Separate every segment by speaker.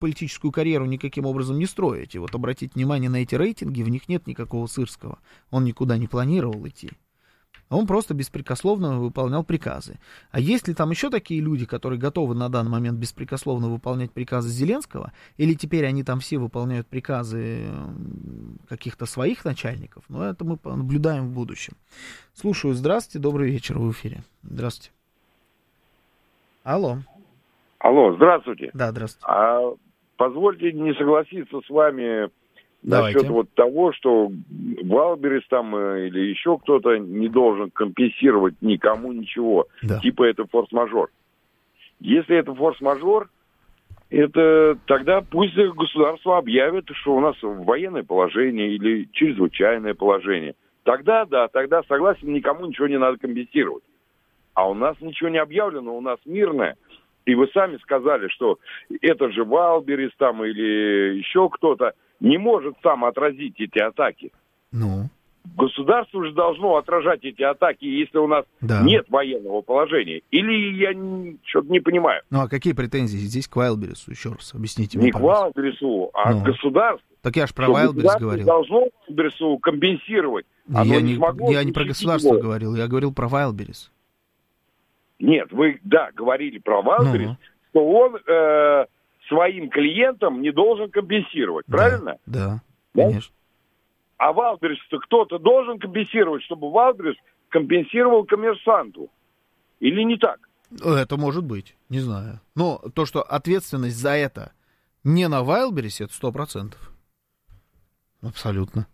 Speaker 1: политическую карьеру никаким образом не строить. И вот обратите внимание на эти рейтинги, в них нет никакого Сырского. Он никуда не планировал идти. Он просто беспрекословно выполнял приказы. А есть ли там еще такие люди, которые готовы на данный момент беспрекословно выполнять приказы Зеленского? Или теперь они там все выполняют приказы каких-то своих начальников? Но это мы наблюдаем в будущем. Слушаю. Здравствуйте. Добрый вечер. В эфире. Здравствуйте. Алло.
Speaker 2: Алло, здравствуйте.
Speaker 1: Да, здравствуйте.
Speaker 2: Позвольте не согласиться с вами
Speaker 1: Давайте.
Speaker 2: насчет вот того, что Валберес там или еще кто-то не должен компенсировать никому ничего.
Speaker 1: Да.
Speaker 2: Типа это форс-мажор. Если это форс-мажор, это тогда пусть государство объявит, что у нас военное положение или чрезвычайное положение. Тогда, да, тогда согласен, никому ничего не надо компенсировать. А у нас ничего не объявлено, у нас мирное. И вы сами сказали, что это же Валберес там или еще кто-то не может сам отразить эти атаки.
Speaker 1: Ну?
Speaker 2: Государство же должно отражать эти атаки, если у нас
Speaker 1: Да.
Speaker 2: нет военного положения. Или я что-то не понимаю.
Speaker 1: Ну, а какие претензии здесь к Вайлдберрису? Еще раз объясните
Speaker 2: Не
Speaker 1: мне,
Speaker 2: к
Speaker 1: пожалуйста.
Speaker 2: Валбересу, а
Speaker 1: Ну.
Speaker 2: к государству.
Speaker 1: Так я же про
Speaker 2: Что
Speaker 1: Вайлдберрис
Speaker 2: государство
Speaker 1: говорил.
Speaker 2: должно Валбересу компенсировать. Оно
Speaker 1: Я не про
Speaker 2: защитить
Speaker 1: государство
Speaker 2: его.
Speaker 1: говорил, я говорил про Вайлдберрис.
Speaker 2: Нет, вы, да, говорили про Валберис, что он своим клиентам не должен компенсировать, правильно?
Speaker 1: Да,
Speaker 2: Да?
Speaker 1: конечно.
Speaker 2: А Валберис-то кто-то должен компенсировать, чтобы Валберис компенсировал коммерсанту. Или не так?
Speaker 1: Это может быть, не знаю. Но то, что ответственность за это не на Вайлдберрисе, это 100%. Абсолютно.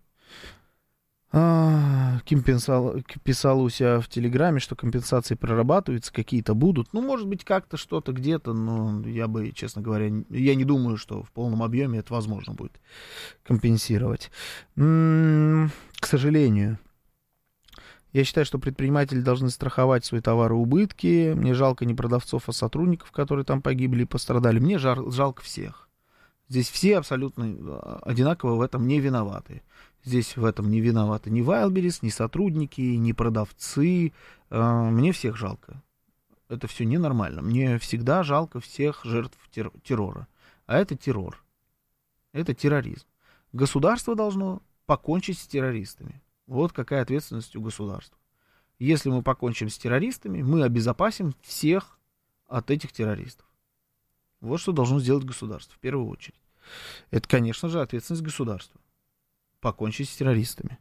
Speaker 1: Ким писал у себя в Телеграме, что компенсации прорабатываются, какие-то будут. Ну, может быть, как-то что-то где-то, но я бы, честно говоря, я не думаю, что в полном объеме это возможно будет компенсировать. К сожалению. Я считаю, что предприниматели должны страховать свои товары убытки. Мне жалко не продавцов, а сотрудников, которые там погибли и пострадали. Мне жалко всех. Здесь все абсолютно одинаково в этом не виноваты. Здесь в этом не виноваты ни Вайлдберрис, ни сотрудники, ни продавцы. Мне всех жалко. Это все ненормально. Мне всегда жалко всех жертв террора. А это террор. Это терроризм. Государство должно покончить с террористами. Вот какая ответственность у государства. Если мы покончим с террористами, мы обезопасим всех от этих террористов. Вот что должно сделать государство в первую очередь. Это, конечно же, ответственность государства. Покончить с террористами.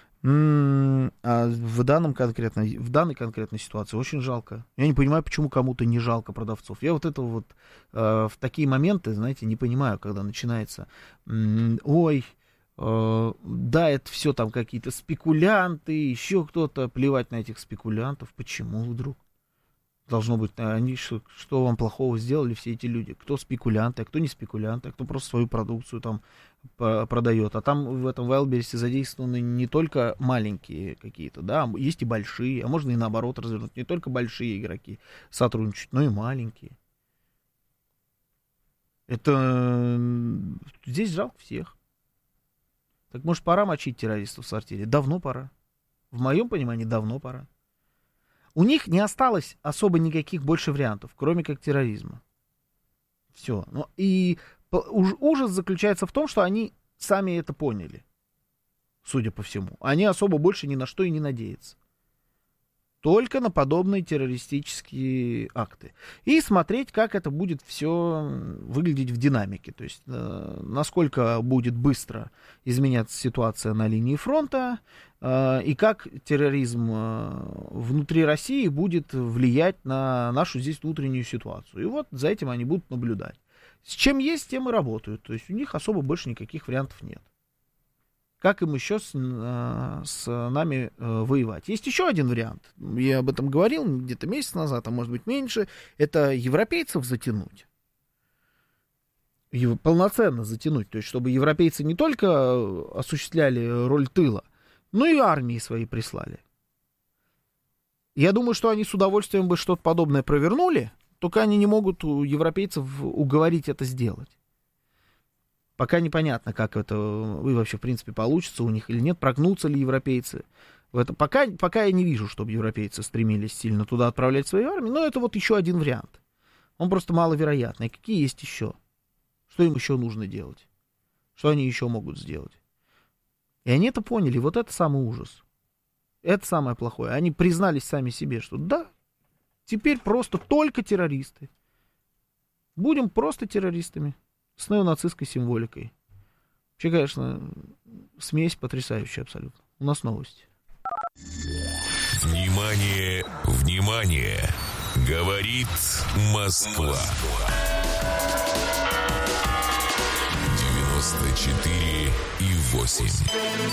Speaker 1: А в данной конкретной ситуации очень жалко. Я не понимаю, почему кому-то не жалко продавцов. Я вот это вот в такие моменты, знаете, не понимаю, когда начинается да, это все там какие-то спекулянты, еще кто-то, плевать на этих спекулянтов. Почему вдруг? Должно быть, они что вам плохого сделали все эти люди? Кто спекулянты, а кто не спекулянты, а кто просто свою продукцию там продает. А там в этом Вайлдберрисе задействованы не только маленькие какие-то, да, есть и большие, а можно и наоборот развернуть. Не только большие игроки сотрудничают, но и маленькие. Это здесь жалко всех. Так может пора мочить террористов в сортире? Давно пора. В моем понимании давно пора. У них не осталось особо никаких больше вариантов, кроме как терроризма. Все. Ну, и ужас заключается в том, что они сами это поняли. Судя по всему. Они особо больше ни на что и не надеются. Только на подобные террористические акты. И смотреть, как это будет все выглядеть в динамике. То есть, насколько будет быстро изменяться ситуация на линии фронта, и как терроризм внутри России будет влиять на нашу здесь внутреннюю ситуацию. И вот за этим они будут наблюдать. С чем есть, тем и работают. То есть у них особо больше никаких вариантов нет. Как им еще с нами воевать? Есть еще один вариант. Я об этом говорил где-то месяц назад, а может быть меньше. Это европейцев затянуть. Полноценно затянуть. То есть, чтобы европейцы не только осуществляли роль тыла, но и армии свои прислали. Я думаю, что они с удовольствием бы что-то подобное провернули, только они не могут у европейцев уговорить это сделать. Пока непонятно, как это вообще, в принципе, получится у них или нет, прогнутся ли европейцы в этом. Пока я не вижу, чтобы европейцы стремились сильно туда отправлять свои армии, но это вот еще один вариант. Он просто маловероятный. Какие есть еще? Что им еще нужно делать? Что они еще могут сделать? И они это поняли. Вот это самый ужас. Это самое плохое. Они признались сами себе, что да, теперь просто только террористы. Будем просто террористами с неонацистской символикой. Вообще, конечно, смесь потрясающая абсолютно. У нас новости.
Speaker 3: Внимание, внимание! Говорит Москва. 94,8.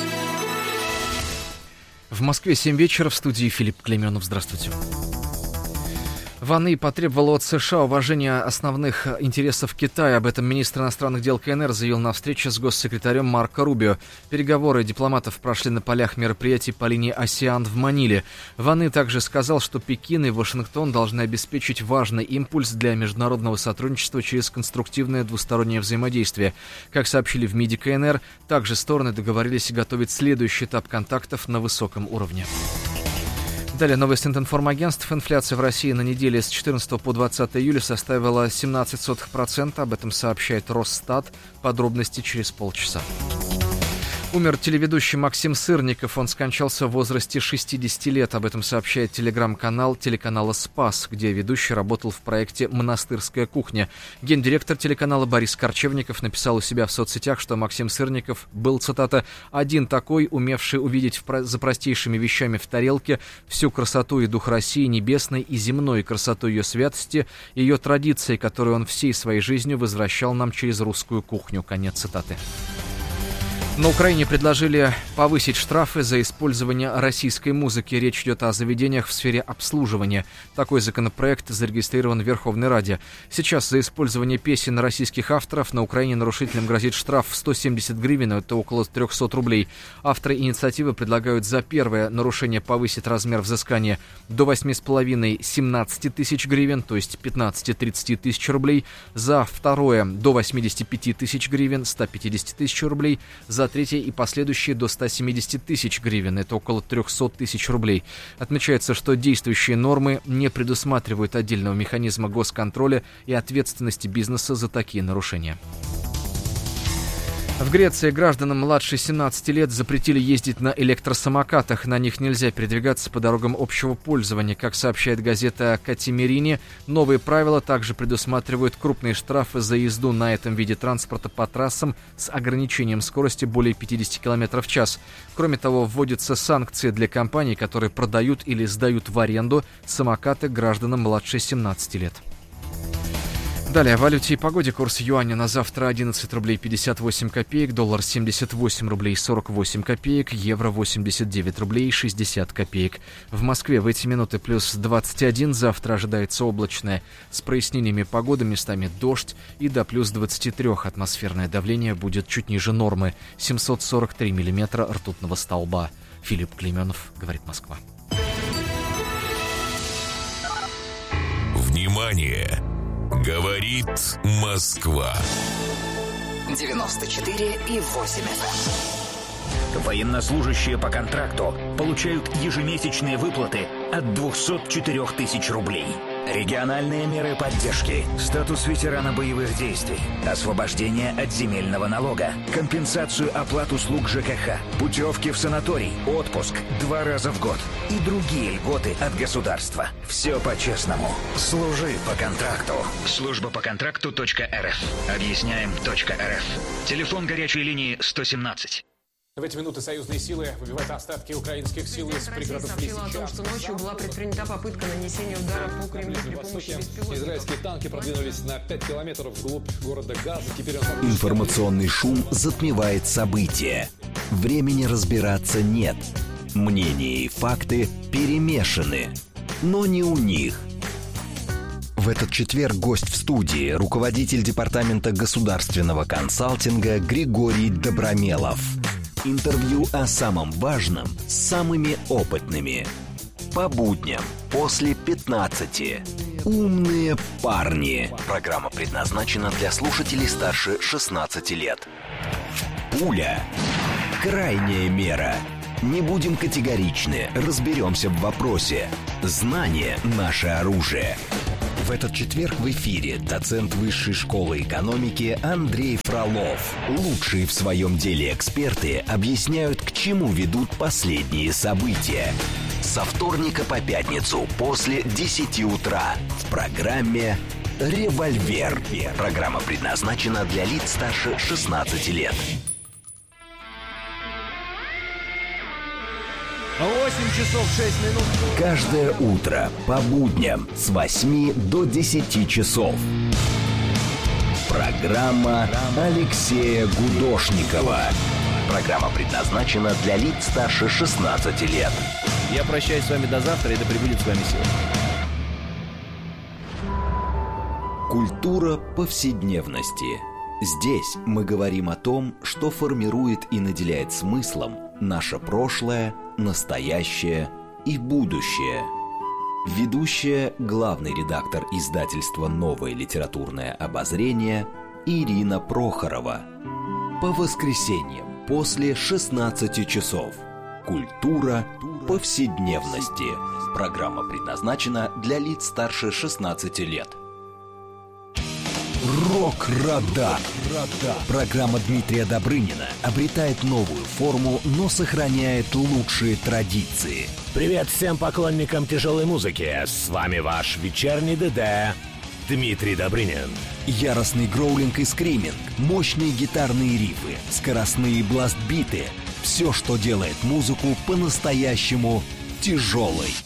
Speaker 4: В Москве 7 вечера, в студии Филипп Клейменов. Здравствуйте. Ван И потребовал от США уважения основных интересов Китая. Об этом министр иностранных дел КНР заявил на встрече с госсекретарем Марко Рубио. Переговоры дипломатов прошли на полях мероприятий по линии «Асиан» в Маниле. Ван И также сказал, что Пекин и Вашингтон должны обеспечить важный импульс для международного сотрудничества через конструктивное двустороннее взаимодействие. Как сообщили в МИДе КНР, также стороны договорились готовить следующий этап контактов на высоком уровне. Далее новости информагентств. Инфляция в России на неделе с 14 по 20 июля составила 0,17%. Об этом сообщает Росстат. Подробности через полчаса. Умер телеведущий Максим Сырников. Он скончался в возрасте 60 лет. Об этом сообщает телеграм-канал телеканала «Спас», где ведущий работал в проекте «Монастырская кухня». Гендиректор телеканала Борис Корчевников написал у себя в соцсетях, что Максим Сырников был, цитата, «один такой, умевший увидеть за простейшими вещами в тарелке всю красоту и дух России небесной и земной, красоту ее святости, ее традиции, которую он всей своей жизнью возвращал нам через русскую кухню». Конец цитаты. На Украине предложили повысить штрафы за использование российской музыки. Речь идет о заведениях в сфере обслуживания. Такой законопроект зарегистрирован в Верховной Раде. Сейчас за использование песен российских авторов на Украине нарушителям грозит штраф в 170 гривен, это около 300 рублей. Авторы инициативы предлагают за первое нарушение повысить размер взыскания до 8,5-17 тысяч гривен, то есть 15-30 тысяч рублей. За второе до 85 тысяч гривен, 150 тысяч рублей. За третье и последующие до 170 тысяч гривен, это около 300 тысяч рублей. Отмечается, что действующие нормы не предусматривают отдельного механизма госконтроля и ответственности бизнеса за такие нарушения. В Греции гражданам младше 17 лет запретили ездить на электросамокатах. На них нельзя передвигаться по дорогам общего пользования. Как сообщает газета «Катимерини», новые правила также предусматривают крупные штрафы за езду на этом виде транспорта по трассам с ограничением скорости более 50 км в час. Кроме того, вводятся санкции для компаний, которые продают или сдают в аренду самокаты гражданам младше 17 лет. Далее о валюте и погоде. Курс юаня на завтра 11 рублей 58 копеек, доллар 78 рублей 48 копеек, евро 89 рублей 60 копеек. В Москве в эти минуты плюс 21, завтра ожидается облачное, с прояснениями погоды, местами дождь, и до плюс 23 атмосферное давление будет чуть ниже нормы, 743 миллиметра ртутного столба. Филипп Клейменов, говорит Москва.
Speaker 3: Внимание! Говорит Москва.
Speaker 5: 94,8 FM.
Speaker 6: Военнослужащие по контракту получают ежемесячные выплаты от 204 тысяч рублей. Региональные меры поддержки, статус ветерана боевых действий, освобождение от земельного налога, компенсацию оплат услуг ЖКХ, путевки в санаторий, отпуск 2 раза в год и другие льготы от государства. Все по-честному. Служи по контракту. Служба по контракту.рф. Объясняем.рф. Телефон горячей линии 117.
Speaker 7: В эти минуты союзные силы выбивают остатки украинских сил из пригородов
Speaker 8: сообщила о том, что ночью была предпринята попытка нанесения удара по Кремлю при помощи беспилотников.
Speaker 7: Израильские танки продвинулись на 5 километров вглубь города Газа. Теперь
Speaker 9: Информационный шум затмевает события. Времени разбираться нет. Мнения и факты перемешаны. Но не у них. В этот четверг гость в студии, руководитель департамента государственного консалтинга Григорий Добромелов. Интервью о самом важном с самыми опытными. По будням после 15. Умные парни. Программа предназначена для слушателей старше 16 лет. Пуля. Крайняя мера. Не будем категоричны, разберемся в вопросе. Знание – наше оружие. В этот четверг в эфире доцент Высшей школы экономики Андрей Фролов. Лучшие в своем деле эксперты объясняют, к чему ведут последние события. Со вторника по пятницу после 10 утра в программе «Револьвер». Программа предназначена для лиц старше 16 лет.
Speaker 10: 8 часов 6 минут.
Speaker 9: Каждое утро по будням с 8 до 10 часов. Программа Алексея Гудошникова. Программа предназначена для лиц старше 16 лет.
Speaker 10: Я прощаюсь с вами до завтра, и да пребудет с вами сила.
Speaker 9: Культура повседневности. Здесь мы говорим о том, что формирует и наделяет смыслом наше прошлое, настоящее и будущее. Ведущая, главный редактор издательства «Новое литературное обозрение» Ирина Прохорова. По воскресеньям после 16 часов. Культура повседневности. Программа предназначена для лиц старше 16 лет. Рок-Радар. Программа Дмитрия Добрынина обретает новую форму, но сохраняет лучшие традиции.
Speaker 11: Привет всем поклонникам тяжелой музыки. С вами ваш вечерний ДД Дмитрий Добрынин.
Speaker 9: Яростный гроулинг и скриминг, мощные гитарные рифы, скоростные бласт-биты. Все, что делает музыку по-настоящему тяжелой.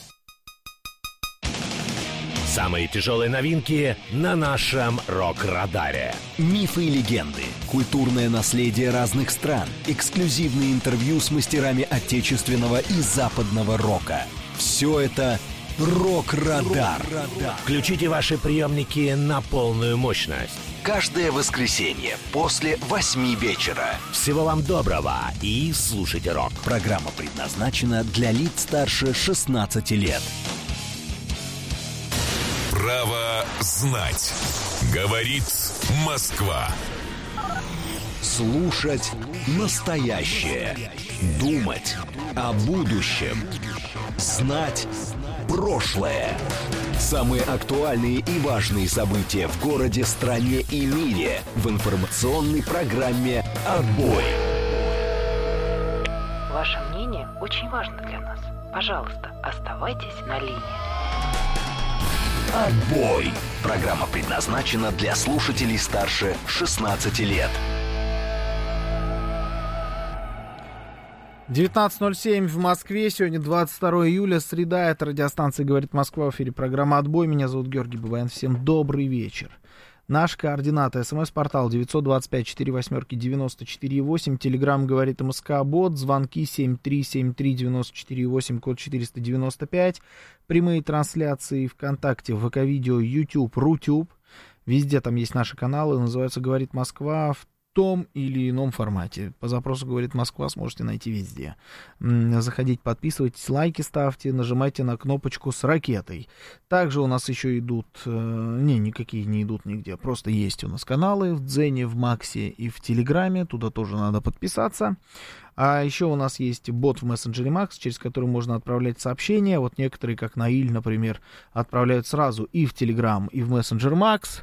Speaker 11: Самые тяжелые новинки на нашем Рок-Радаре.
Speaker 9: Мифы и легенды, культурное наследие разных стран, эксклюзивные интервью с мастерами отечественного и западного рока. Все это Рок-Радар.
Speaker 11: Включите ваши приемники на полную мощность.
Speaker 9: Каждое воскресенье после 8 вечера.
Speaker 11: Всего вам доброго и слушайте рок.
Speaker 9: Программа предназначена для лиц старше 16 лет.
Speaker 3: Право знать. Говорит Москва.
Speaker 9: Слушать настоящее. Думать о будущем. Знать прошлое. Самые актуальные и важные события в городе, стране и мире в информационной программе «Отбой».
Speaker 12: Ваше мнение очень важно для нас. Пожалуйста, оставайтесь на линии.
Speaker 9: «Отбой». Программа предназначена для слушателей старше 16 лет.
Speaker 1: 19:07 в Москве. Сегодня 22 июля, среда. Это радиостанция «Говорит Москва». В эфире программа «Отбой». Меня зовут Георгий Бабаян. Всем добрый вечер. Наши координаты. СМС-портал 925-48-94-8. Телеграмм «Говорит МСК», бот. Звонки 7373-94-8, код 495. Прямые трансляции ВКонтакте, ВК-видео, YouTube, Рутюб. Везде там есть наши каналы. Называются «Говорит Москва» в том или ином формате. По запросу «Говорит Москва» сможете найти везде. Заходите, подписывайтесь, лайки ставьте, нажимайте на кнопочку с ракетой. Также у нас еще идут... никакие не идут нигде. Просто есть у нас каналы в Дзене, в Максе и в Телеграме. Туда тоже надо подписаться. А еще у нас есть бот в мессенджере Макс, через который можно отправлять сообщения. Вот некоторые, как Наиль, например, отправляют сразу и в Телеграм, и в мессенджер Макс.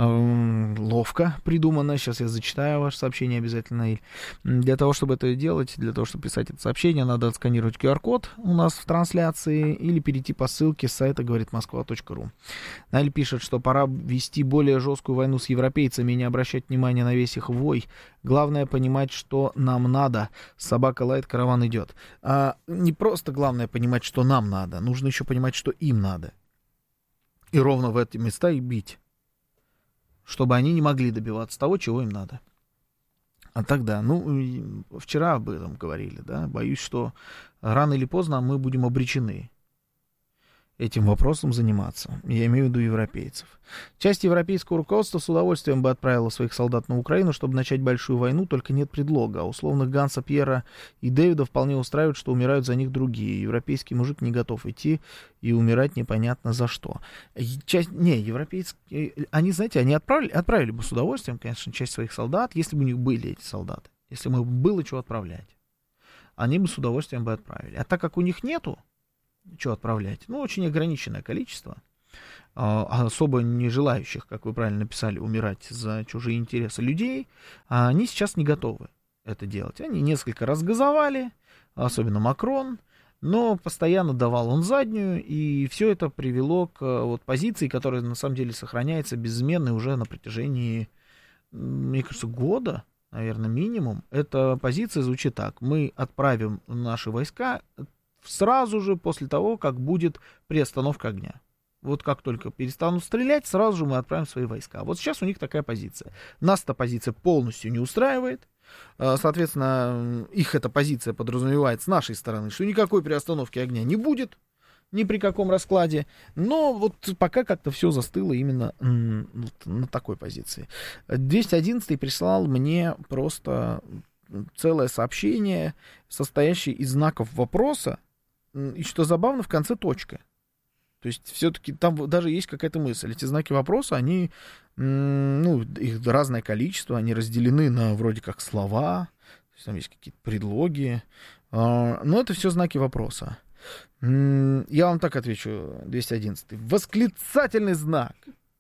Speaker 1: Ловко придумано. Сейчас я зачитаю ваше сообщение обязательно, Наиль. Для того, чтобы это делать, для того, чтобы писать это сообщение, надо отсканировать QR-код у нас в трансляции или перейти по ссылке с сайта говоритмосква.ру. Наиль пишет, что пора вести более жесткую войну с европейцами и не обращать внимания на весь их вой. Главное понимать, что нам надо. Собака лает, караван идет. Не просто главное понимать, что нам надо. Нужно еще понимать, что им надо. И ровно в эти места и бить. Чтобы они не могли добиваться того, чего им надо. А тогда, вчера об этом говорили, да, боюсь, что рано или поздно мы будем обречены этим вопросом заниматься. Я имею в виду европейцев. Часть европейского руководства с удовольствием бы отправила своих солдат на Украину, чтобы начать большую войну, только нет предлога. А условных Ганса, Пьера и Дэвида вполне устраивает, что умирают за них другие. Европейский мужик не готов идти и умирать непонятно за что. Европейские... Они, знаете, они отправили бы с удовольствием, конечно, часть своих солдат, если бы у них были эти солдаты. Если бы было что отправлять. Они бы с удовольствием бы отправили. А так как у них нету, что отправлять? Очень ограниченное количество. особо не желающих, как вы правильно написали, умирать за чужие интересы людей, они сейчас не готовы это делать. Они несколько раз газовали, особенно Макрон, но постоянно давал он заднюю, и все это привело к вот позиции, которая на самом деле сохраняется безизменной уже на протяжении, мне кажется, года, наверное, минимум. Эта позиция звучит так: мы отправим наши войска сразу же после того, как будет приостановка огня. Вот как только перестанут стрелять, сразу же мы отправим свои войска. Вот сейчас у них такая позиция. Нас эта позиция полностью не устраивает. Соответственно, их эта позиция подразумевает с нашей стороны, что никакой приостановки огня не будет, ни при каком раскладе. Но вот пока как-то все застыло именно на такой позиции. 211-й прислал мне просто целое сообщение, состоящее из знаков вопроса, и, что забавно, в конце точка. То есть все-таки там даже есть какая-то мысль. Эти знаки вопроса, они, их разное количество, они разделены на вроде как слова, то есть там есть какие-то предлоги, но это все знаки вопроса. Я вам так отвечу, 211-й. Восклицательный знак.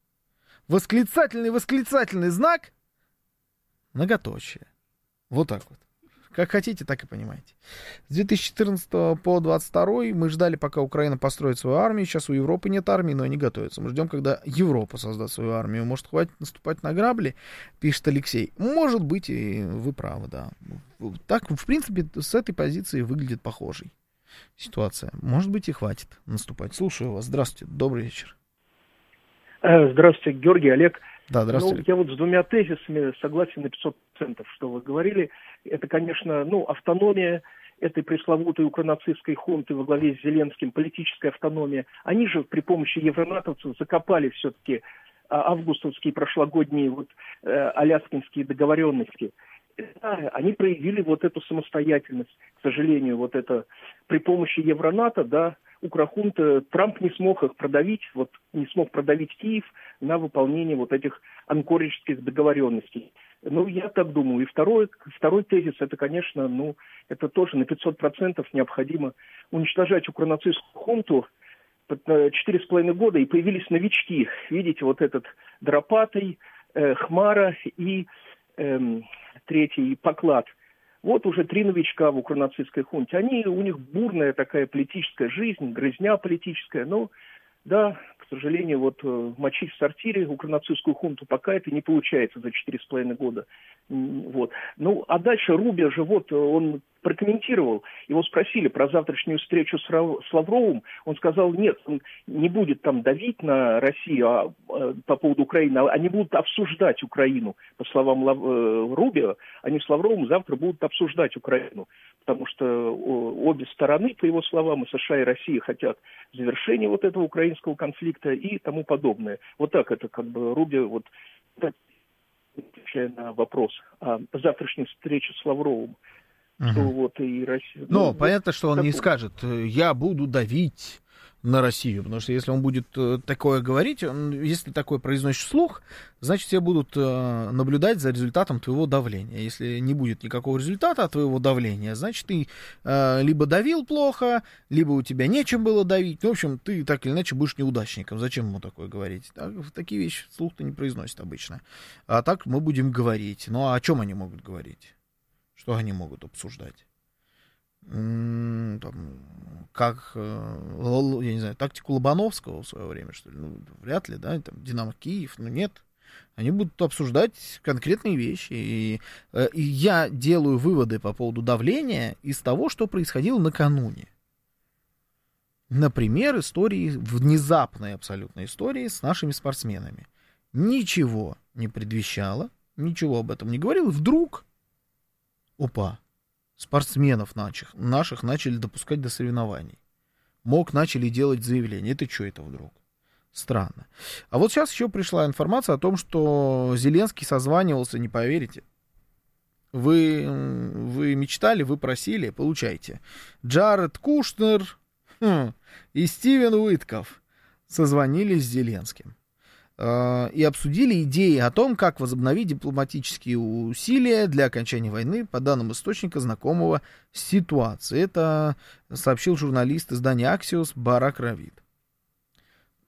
Speaker 1: Восклицательный знак. Многоточие. Вот так вот. Как хотите, так и понимаете. С 2014 по 2022 мы ждали, пока Украина построит свою армию. Сейчас у Европы нет армии, но они готовятся. Мы ждем, когда Европа создаст свою армию. Может, хватит наступать на грабли, пишет Алексей. Может быть, и вы правы, да. Так, в принципе, с этой позиции выглядит похожей ситуация. Может быть, и хватит наступать. Слушаю вас. Здравствуйте. Добрый вечер.
Speaker 13: Здравствуйте, Георгий, Олег.
Speaker 1: Да, здравствуйте.
Speaker 13: Я вот с двумя тезисами согласен на 500%, что вы говорили. Это, конечно, автономия этой пресловутой укронацистской хунты во главе с Зеленским, политическая автономия. Они же при помощи евронатовцев закопали все-таки августовские прошлогодние аляскинские договоренности. Да, они проявили вот эту самостоятельность. К сожалению, вот это при помощи Евронато, да, укрохунта, Трамп не смог их продавить, не смог продавить Киев на выполнение вот этих анкоридžских договоренностей. Я так думаю. И второй тезис, это, конечно, это тоже на 500% необходимо уничтожать укронацистскую хунту. 4,5 года, и появились новички. Видите, вот этот Дропатый, Хмара и третий Поклад. Вот уже 3 новичка в укронацистской хунте. У них бурная такая политическая жизнь, грызня политическая. Да, к сожалению, мочить в сортире укронацистскую хунту пока это не получается за 4,5 года. А дальше Рубио же он прокомментировал, его спросили про завтрашнюю встречу с Лавровым, он сказал, нет, он не будет там давить на Россию по поводу Украины, они будут обсуждать Украину. По словам Рубио, они с Лавровым завтра будут обсуждать Украину, потому что обе стороны, по его словам, и США, и Россия хотят завершения этого украинского конфликта и тому подобное. Вот так это Рубио, отвечая на вопрос о завтрашней встрече с Лавровым. Что и Россия.
Speaker 1: Понятно, что он не скажет, я буду давить на Россию, потому что если он будет такое говорить, если такое произносишь вслух, значит, все будут наблюдать за результатом твоего давления. Если не будет никакого результата от твоего давления, значит, ты либо давил плохо, либо у тебя нечем было давить. В общем, ты так или иначе будешь неудачником. Зачем ему такое говорить? Такие вещи вслух-то не произносят обычно. А так мы будем говорить. А о чем они могут говорить? Что они могут обсуждать? Тактику Лобановского в свое время, что ли? Вряд ли, да? Динамо Киев, нет. Они будут обсуждать конкретные вещи. И я делаю выводы по поводу давления из того, что происходило накануне. Например, внезапной абсолютной истории с нашими спортсменами. Ничего не предвещало, ничего об этом не говорил, и вдруг спортсменов наших начали допускать до соревнований. Начали делать заявления. Это что это вдруг? Странно. А вот сейчас еще пришла информация о том, что Зеленский созванивался, не поверите. Вы мечтали, вы просили, получайте. Джаред Кушнер и Стивен Уитков созвонились с Зеленским. И обсудили идеи о том, как возобновить дипломатические усилия для окончания войны, по данным источника, знакомого с ситуацией. Это сообщил журналист издания Axios Барак Равид.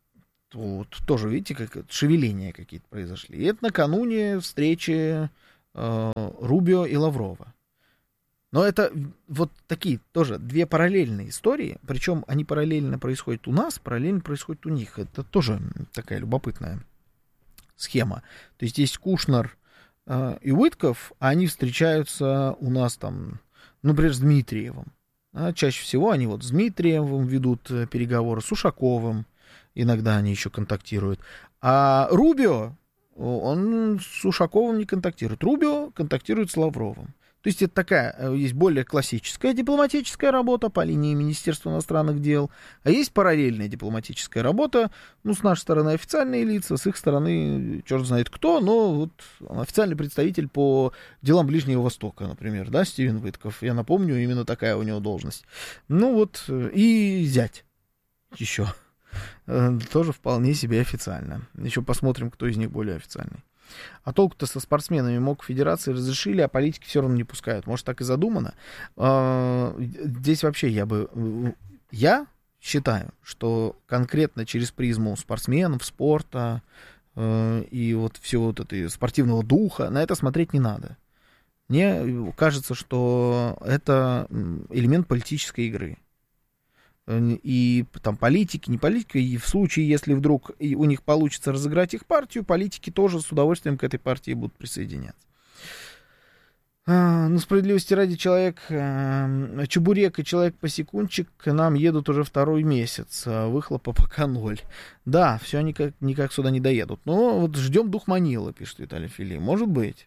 Speaker 1: вот тоже, видите, как шевеления какие-то произошли. И это накануне встречи Рубио и Лаврова. Но это вот такие тоже две параллельные истории, причем они параллельно происходят у нас, параллельно происходят у них. Это тоже такая любопытная схема. То есть есть Кушнер и Уитков, а они встречаются у нас там, например, с Дмитриевым. Чаще всего они вот с Дмитриевым ведут переговоры, с Ушаковым, иногда они еще контактируют. А Рубио, он с Ушаковым не контактирует. Рубио контактирует с Лавровым. То есть это такая, есть более классическая дипломатическая работа по линии Министерства иностранных дел, а есть параллельная дипломатическая работа, ну, с нашей стороны официальные лица, с их стороны черт знает кто, но вот официальный представитель по делам Ближнего Востока, например, да, Стивен Уитков, я напомню, именно такая у него должность. Ну вот, и зять еще, тоже вполне себе официально. Еще посмотрим, кто из них более официальный. А толку-то со спортсменами МОК Федерации разрешили, а политики все равно не пускают. Может, так и задумано? Здесь вообще я считаю, что конкретно через призму спортсменов, спорта и вот всего вот этого спортивного духа на это смотреть не надо. Мне кажется, что это элемент политической игры. И там политики, не политики, и в случае, если вдруг у них получится разыграть их партию, политики тоже с удовольствием к этой партии будут присоединяться. Ну, справедливости ради, Чебурек и Человек-посекундчик к нам едут уже второй месяц, выхлопа пока 0. Да, все никак сюда не доедут. Но вот ждем дух Манилы, пишет Виталий Фили. Может быть.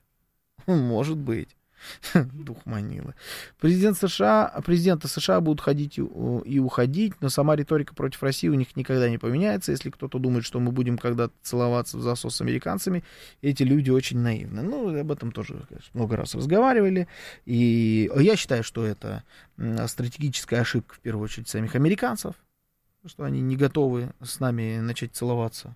Speaker 1: Дух Манилы. Президенты США будут ходить и уходить, но сама риторика против России у них никогда не поменяется. Если кто-то думает, что мы будем когда-то целоваться в засос с американцами, эти люди очень наивны. Ну, об этом тоже, конечно, много раз разговаривали. И я считаю, что это стратегическая ошибка, в первую очередь, самих американцев, что они не готовы с нами начать целоваться.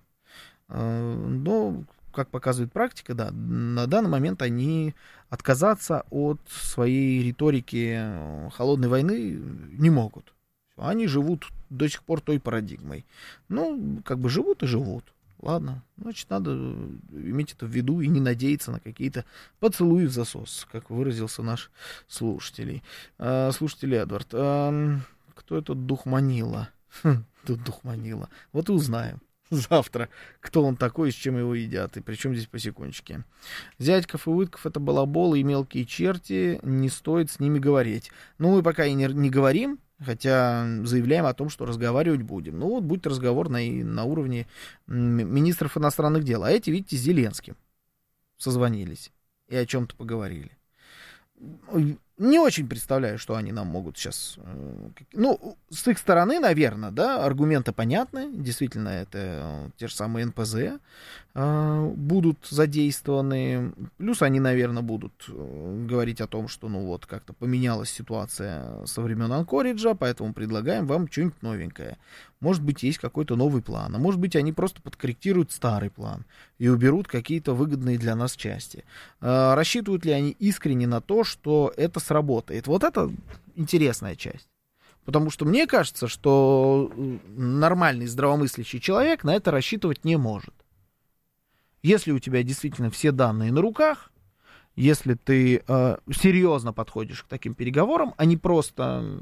Speaker 1: Но, как показывает практика, да, на данный момент они отказаться от своей риторики холодной войны не могут. Они живут до сих пор той парадигмой. Ну, как бы живут и живут. Ладно, значит, надо иметь это в виду и не надеяться на какие-то поцелуи в засос, как выразился наш слушатель. Слушатель Эдвард. Кто этот дух Манила? Тут дух Манила. Вот и узнаем завтра, кто он такой и с чем его едят. И причем здесь посекундчики. Зятьков и Уитков — это балаболы и мелкие черти, не стоит с ними говорить. Ну, мы пока и не говорим, хотя заявляем о том, что разговаривать будем. Ну, вот будет разговор на уровне министров иностранных дел. А эти, видите, с Зеленским созвонились и о чем-то поговорили. Не очень представляю, что они нам могут сейчас... Ну, с их стороны, наверное, да, аргументы понятны. Действительно, это те же самые НПЗ будут задействованы. Плюс они, наверное, будут говорить о том, что, ну вот, как-то поменялась ситуация со времен Анкориджа, поэтому предлагаем вам что-нибудь новенькое. Может быть, есть какой-то новый план. А может быть, они просто подкорректируют старый план и уберут какие-то выгодные для нас части. Рассчитывают ли они искренне на то, что это сработает? Вот это интересная часть. Потому что мне кажется, что нормальный здравомыслящий человек на это рассчитывать не может. Если у тебя действительно все данные на руках, если ты серьезно подходишь к таким переговорам, а не просто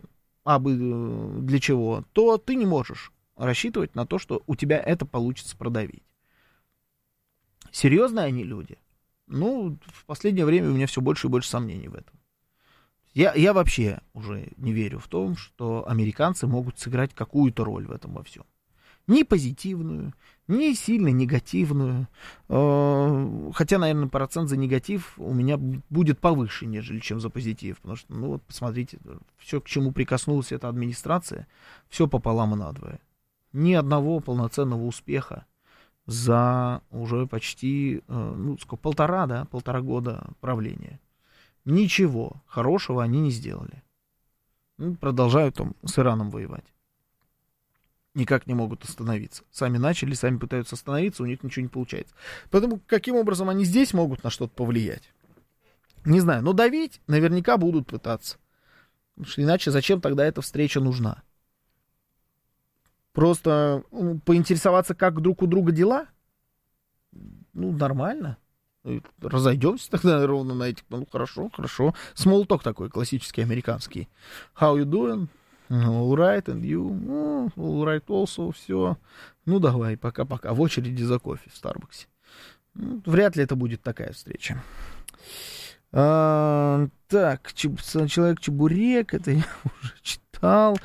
Speaker 1: для чего, то ты не можешь рассчитывать на то, что у тебя это получится продавить. Серьезные они люди? Ну, в последнее время у меня все больше и больше сомнений в этом. Я вообще уже не верю в том, что американцы могут сыграть какую-то роль в этом во всем. Ни позитивную, ни сильно негативную. Хотя, наверное, процент за негатив у меня будет повыше, нежели чем за позитив. Потому что, ну вот, посмотрите, все, к чему прикоснулась эта администрация, все пополам и надвое. Ни одного полноценного успеха за уже почти, полтора года правления. Ничего хорошего они не сделали. Продолжают там с Ираном воевать. Никак не могут остановиться. Сами начали, сами пытаются остановиться, у них ничего не получается. Поэтому каким образом они здесь могут на что-то повлиять? Не знаю, но давить наверняка будут пытаться. Потому что иначе зачем тогда эта встреча нужна? Просто поинтересоваться, как друг у друга дела, нормально. Разойдемся тогда ровно на этих. Хорошо. Small talk такой, классический, американский. How you doing? All right, and you? All right also, все. Давай, пока-пока. В очереди за кофе в Старбаксе. Вряд ли это будет такая встреча. Так, Человек-чебурек, это я уже читал.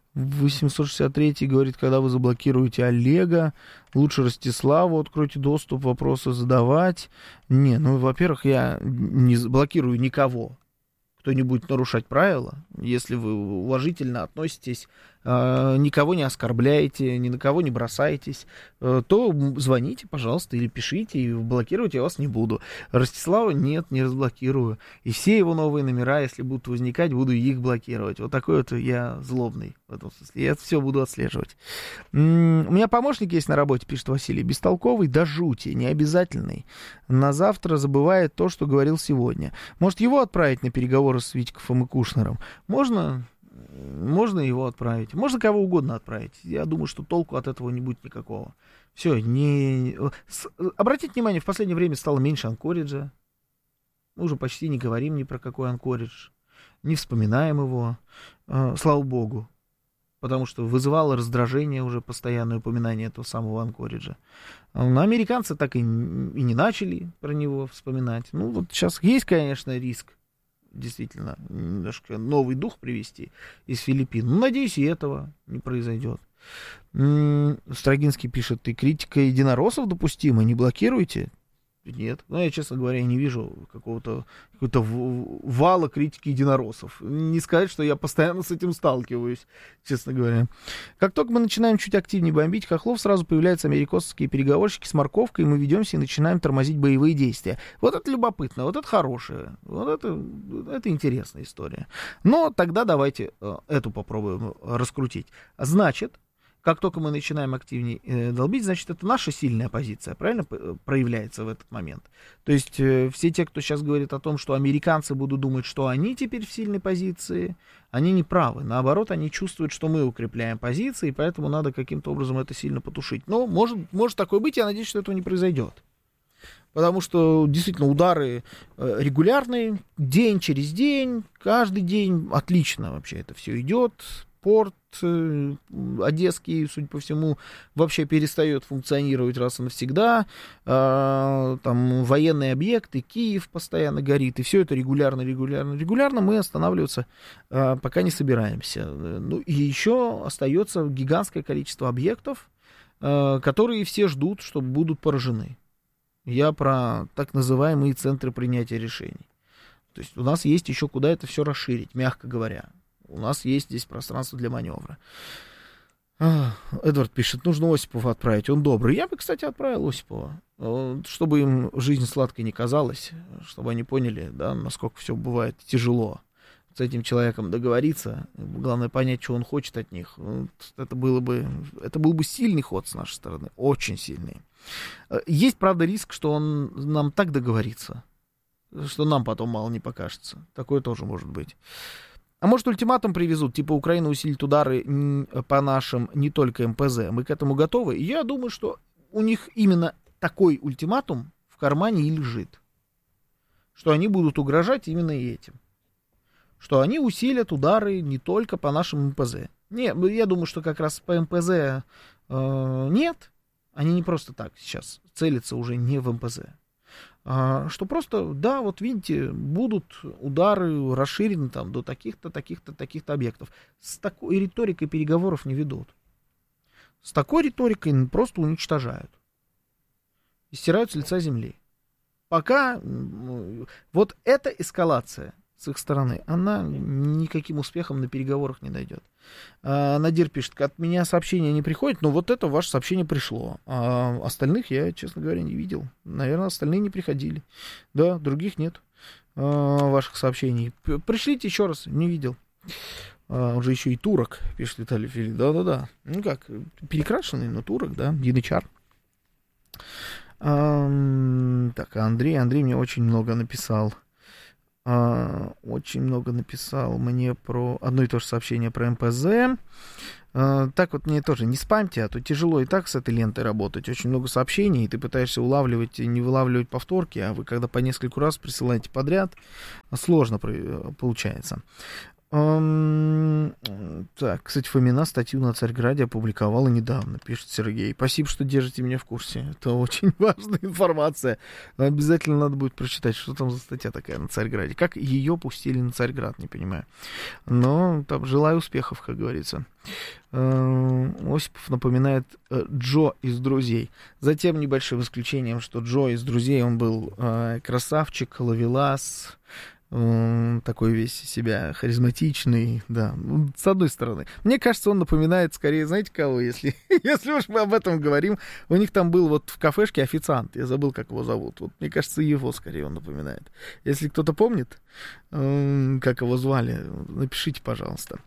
Speaker 1: 863 говорит, когда вы заблокируете Олега, лучше Ростиславу откройте доступ, вопросы задавать. Во-первых, я не блокирую никого. Кто не будет нарушать правила, если вы уважительно относитесь, никого не оскорбляете, ни на кого не бросаетесь, то звоните, пожалуйста, или пишите, и блокировать я вас не буду. Ростислава нет, не разблокирую. И все его новые номера, если будут возникать, буду их блокировать. Вот такой вот я злобный в этом смысле. Я все буду отслеживать. У меня помощник есть на работе, пишет Василий, бестолковый до жути, необязательный. На завтра забывает то, что говорил сегодня. Может, его отправить на переговоры с Витьковым и Кушнером? Можно его отправить. Можно кого угодно отправить. Я думаю, что толку от этого не будет никакого. Все, обратите внимание, в последнее время стало меньше анкориджа. Мы уже почти не говорим ни про какой анкоридж. Не вспоминаем его. Слава богу. Потому что вызывало раздражение уже постоянное упоминание этого самого анкориджа. Но американцы так и не начали про него вспоминать. Сейчас есть, конечно, риск действительно немножко новый дух привести из Филиппин. Надеюсь, и этого не произойдет. Строгинский пишет, критика единороссов допустима, не блокируйте? Нет. Я, честно говоря, не вижу какого-то вала критики единороссов. Не сказать, что я постоянно с этим сталкиваюсь, честно говоря. Как только мы начинаем чуть активнее бомбить хохлов, сразу появляются американские переговорщики с морковкой, и мы ведемся и начинаем тормозить боевые действия. Вот это любопытно, вот это хорошее, вот это интересная история. Но тогда давайте эту попробуем раскрутить. Значит, как только мы начинаем активнее долбить, значит, это наша сильная позиция, правильно, проявляется в этот момент. То есть все те, кто сейчас говорит о том, что американцы будут думать, что они теперь в сильной позиции, они не правы. Наоборот, они чувствуют, что мы укрепляем позиции, и поэтому надо каким-то образом это сильно потушить. Но может такое быть, я надеюсь, что этого не произойдет. Потому что действительно удары регулярные, день через день, каждый день, отлично вообще это все идет. Порт одесский, судя по всему, вообще перестает функционировать раз и навсегда. Там военные объекты, Киев постоянно горит, и все это регулярно. Мы останавливаться пока не собираемся. И еще остается гигантское количество объектов, которые все ждут, что будут поражены. Я про так называемые центры принятия решений. То есть у нас есть еще куда это все расширить, мягко говоря. У нас есть здесь пространство для маневра. Эдвард пишет, нужно Осипова отправить, он добрый. Я бы, кстати, отправил Осипова, чтобы им жизнь сладкой не казалась, чтобы они поняли, да, насколько все бывает тяжело с этим человеком договориться. Главное понять, что он хочет от них. Это был бы сильный ход с нашей стороны, очень сильный. Есть, правда, риск, что он нам так договорится, что нам потом мало не покажется. Такое тоже может быть. А может, ультиматум привезут, типа Украина усилит удары по нашим, не только МПЗ. Мы к этому готовы? И я думаю, что у них именно такой ультиматум в кармане и лежит. Что они будут угрожать именно этим. Что они усилят удары не только по нашим МПЗ. Нет, я думаю, что как раз по МПЗ нет. Они не просто так сейчас целятся уже не в МПЗ. Что просто, да, вот видите, будут удары расширены там до таких-то объектов. С такой риторикой переговоров не ведут. С такой риторикой просто уничтожают. И стирают с лица земли. Пока вот эта эскалация с их стороны, она никаким успехом на переговорах не дойдет. Надир пишет, от меня сообщения не приходят, но вот это ваше сообщение пришло. А остальных я, честно говоря, не видел. Наверное, остальные не приходили. Да, других нет ваших сообщений. Пришлите еще раз, не видел. Он же еще и турок, пишет Виталий Филипп. Да. Ну как, перекрашенный, но турок, да, янычар. Так, Андрей мне очень много написал. очень много написал мне про одно и то же сообщение про МПЗ. Так вот мне тоже не спамьте, а то тяжело и так с этой лентой работать. Очень много сообщений, и ты пытаешься улавливать и не вылавливать повторки, а вы когда по нескольку раз присылаете подряд, сложно получается. Так, кстати, Фомина статью на Царьграде опубликовала недавно, пишет Сергей. Спасибо, что держите меня в курсе. Это очень важная информация. Обязательно надо будет прочитать, что там за статья такая на Царьграде. Как ее пустили на Царьград, не понимаю. Но там желаю успехов, как говорится. Осипов напоминает Джо из «Друзей». Затем небольшим исключением, что Джо из «Друзей», он был красавчик, ловелас, такой весь себя харизматичный, да, с одной стороны. Мне кажется, он напоминает скорее, знаете кого, если уж мы об этом говорим, у них там был вот в кафешке официант, я забыл, как его зовут, вот, мне кажется, его скорее он напоминает. Если кто-то помнит, как его звали, напишите, пожалуйста.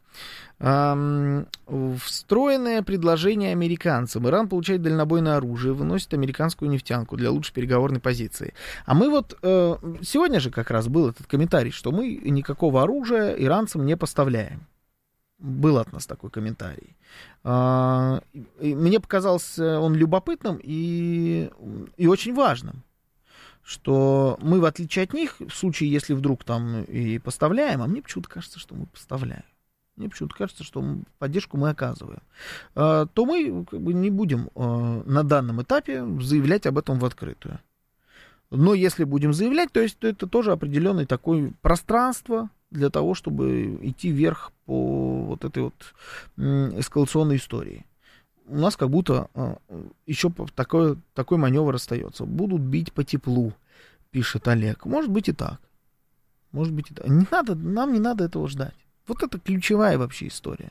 Speaker 1: Встроенное предложение американцам. Иран получает дальнобойное оружие, выносит американскую нефтянку для лучшей переговорной позиции. А мы вот сегодня же как раз был этот комментарий, что мы никакого оружия иранцам не поставляем. Был от нас такой комментарий. Мне показался он любопытным и очень важным, что мы, в отличие от них, в случае, если вдруг там и поставляем, а мне почему-то кажется, что мы поставляем. Мне почему-то кажется, что поддержку мы оказываем. То мы как бы не будем на данном этапе заявлять об этом в открытую. Но если будем заявлять, то есть это тоже определенное такое пространство для того, чтобы идти вверх по вот этой вот эскалационной истории. У нас как будто еще такой маневр остается. Будут бить по теплу, пишет Олег. Может быть и так. Может быть и так. Нам не надо этого ждать. Вот это ключевая вообще история.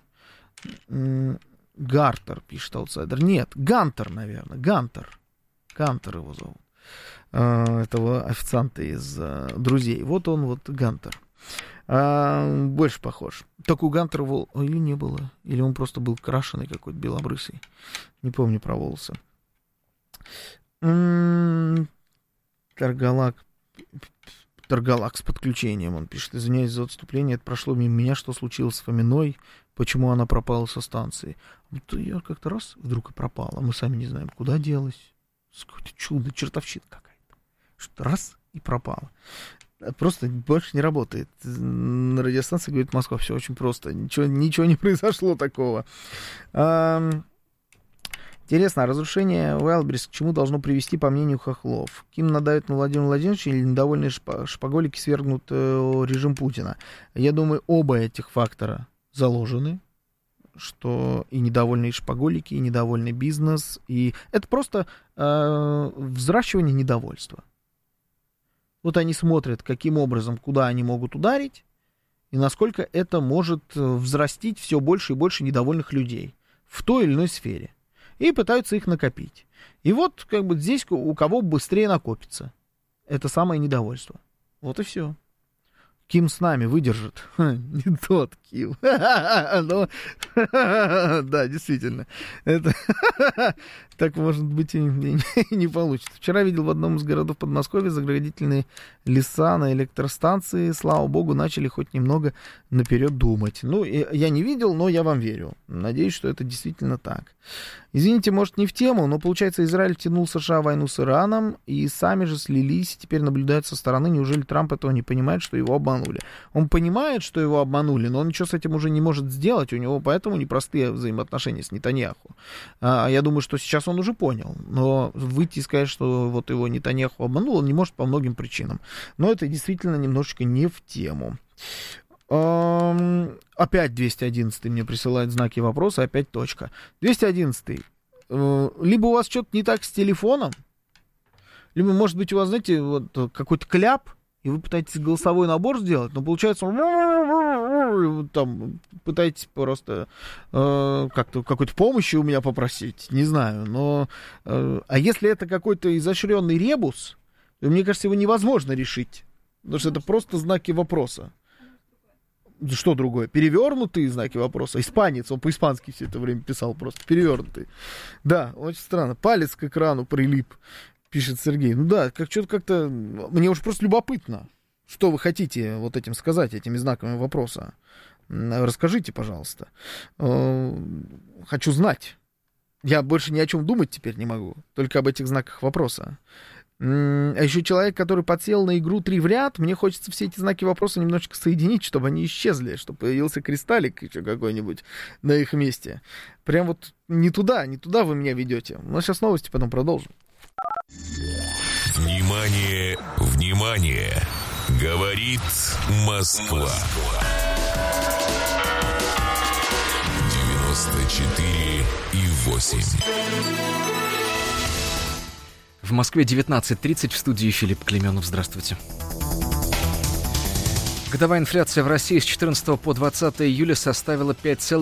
Speaker 1: Гартер, пишет аутсайдер. Нет, Гантер, наверное. Гантер его зовут. Этого официанта из «Друзей». Вот он, вот Гантер. Больше похож. Только у Гантера или не было. Или он просто был крашеный какой-то, белобрысый. Не помню про волосы. Таргалак с подключением, он пишет: извиняюсь за отступление, это прошло мимо меня, что случилось с Фоминой, почему она пропала со станции. Вот ее как-то раз вдруг и пропала, мы сами не знаем, куда делась. Какое-то чудо, чертовщина какая-то. Что раз и пропала. Просто больше не работает. На радиостанции говорит Москва, все очень просто, ничего не произошло такого. Интересно, а разрушение Wildberries к чему должно привести, по мнению хохлов? Ким надавит на Владимира Владимировича или недовольные шпаголики свергнут режим Путина? Я думаю, оба этих фактора заложены, что и недовольные шпаголики, и недовольный бизнес, и это просто взращивание недовольства. Вот они смотрят, каким образом, куда они могут ударить, и насколько это может взрастить все больше и больше недовольных людей в той или иной сфере. И пытаются их накопить. И вот как бы здесь у кого быстрее накопится это самое недовольство. Вот и все. Ким с нами выдержит. Не тот Ким. Да, действительно. Это так, может быть, и не получится. Вчера видел в одном из городов Подмосковья заградительные леса на электростанции. Слава богу, начали хоть немного наперед думать. Ну, я не видел, но я вам верю. Надеюсь, что это действительно так. Извините, может, не в тему, но, получается, Израиль втянул США в войну с Ираном, и сами же слились, теперь наблюдают со стороны. Неужели Трамп этого не понимает, что его обманули? Он понимает, что его обманули, но он ничего с этим уже не может сделать. У него поэтому непростые взаимоотношения с Нетаньяху. Я думаю, что сейчас он уже понял. Но выйти и сказать, что вот его Нетаньяху обманул, он не может по многим причинам. Но это действительно немножечко не в тему. Опять 211 мне присылает знаки вопроса, опять точка. 211. Либо у вас что-то не так с телефоном, либо, может быть, у вас, знаете, вот какой-то кляп, и вы пытаетесь голосовой набор сделать, но получается, там, пытаетесь просто как-то какой-то помощи у меня попросить, не знаю, но... А если это какой-то изощренный ребус, то, мне кажется, его невозможно решить, потому что это просто знаки вопроса. Что другое? Перевернутые знаки вопроса. Испанец, он по-испански все это время писал просто. Перевернутые. Да, очень странно. Палец к экрану прилип, пишет Сергей. Ну да, что-то как-то... Мне уж просто любопытно. Что вы хотите вот этим сказать, этими знаками вопроса? Расскажите, пожалуйста. Хочу знать. Я больше ни о чем думать теперь не могу, только об этих знаках вопроса. А еще человек, который подсел на игру 3 в ряд, мне хочется все эти знаки вопроса немножечко соединить, чтобы они исчезли, чтобы появился кристаллик еще какой-нибудь на их месте. Прям вот не туда вы меня ведете. Но сейчас новости, потом продолжим.
Speaker 3: Внимание, внимание! Говорит Москва. 94,8.
Speaker 4: В Москве 19:30, в студии Филипп Клеменов. Здравствуйте. Годовая инфляция в России с 14 по 20 июля составила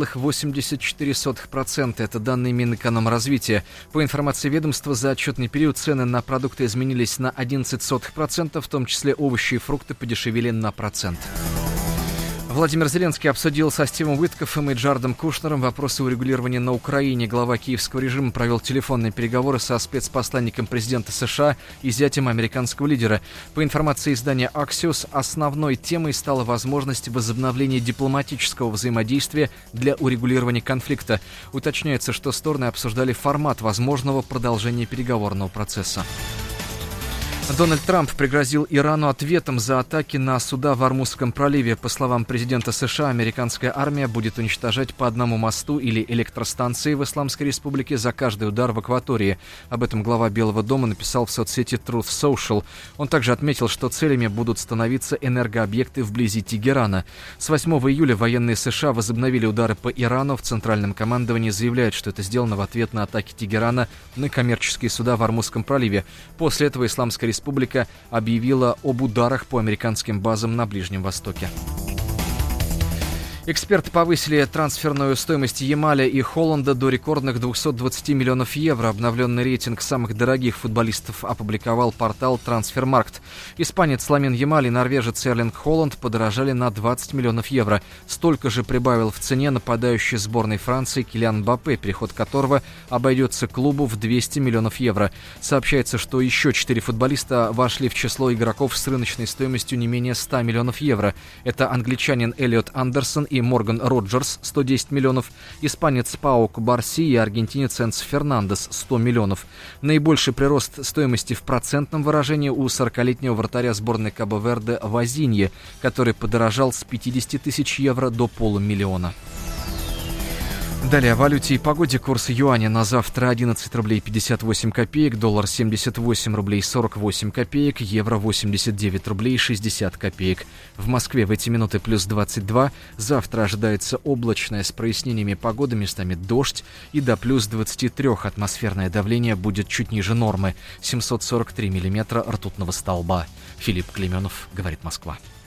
Speaker 4: 5,84%. Это данные Минэкономразвития. По информации ведомства, за отчетный период цены на продукты изменились на 0,11%, в том числе овощи и фрукты подешевели на 1%. Владимир Зеленский обсудил со Стивом Уиткоффом и Джаредом Кушнером вопросы урегулирования на Украине. Глава киевского режима провел телефонные переговоры со спецпосланником президента США и зятем американского лидера. По информации издания Axios, основной темой стала возможность возобновления дипломатического взаимодействия для урегулирования конфликта. Уточняется, что стороны обсуждали формат возможного продолжения переговорного процесса. Дональд Трамп пригрозил Ирану ответом за атаки на суда в Ормузском проливе. По словам президента США, американская армия будет уничтожать по одному мосту или электростанции в Исламской Республике за каждый удар в акватории. Об этом глава Белого дома написал в соцсети Truth Social. Он также отметил, что целями будут становиться энергообъекты вблизи Тегерана. С 8 июля военные США возобновили удары по Ирану. В Центральном командовании заявляют, что это сделано в ответ на атаки Тегерана на коммерческие суда в Ормузском проливе. После этого Исламская Республика объявила об ударах по американским базам на Ближнем Востоке. Эксперты повысили трансферную стоимость Ямаля и Холланда до рекордных 220 миллионов евро. Обновленный рейтинг самых дорогих футболистов опубликовал портал Трансфермаркт. Испанец Ламин Ямаль и норвежец Эрлинг Холланд подорожали на 20 миллионов евро. Столько же прибавил в цене нападающий сборной Франции Килиан Мбаппе, переход которого обойдется клубу в 200 миллионов евро. Сообщается, что еще 4 футболиста вошли в число игроков с рыночной стоимостью не менее 100 миллионов евро. Это англичанин Эллиот Андерсон и Морган Роджерс 110 миллионов, испанец Пау Кубарси и аргентинец Энцо Фернандес 100 миллионов. Наибольший прирост стоимости в процентном выражении у 40-летнего вратаря сборной Кабо-Верде Вазинье, который подорожал с 50 тысяч евро до полумиллиона. Далее о валюте и погоде. Курс юаня на завтра 11 рублей 58 копеек, доллар 78 рублей 48 копеек, евро 89 рублей 60 копеек. В Москве в эти минуты плюс 22. Завтра ожидается облачная с прояснениями погоды, местами дождь, и до плюс 23 атмосферное давление будет чуть ниже нормы. 743 миллиметра ртутного столба. Филипп Клеменов, говорит Москва.